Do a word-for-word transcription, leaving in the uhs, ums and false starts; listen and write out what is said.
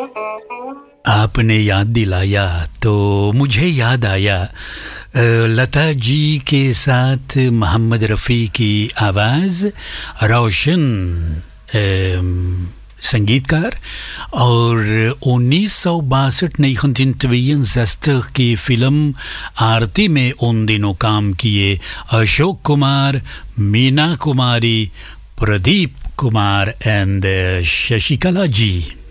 आपने याद दिलाया तो मुझे याद आया अ, लता जी के साथ मोहम्मद रफ़ी की आवाज़, रोशन अम, संगीतकार, और उन्नीस सौ बासठ1962 की फिल्म आरती में उन दिनों काम किए अशोक कुमार, मीना कुमारी, प्रदीप कुमार एंड शशिकला जी.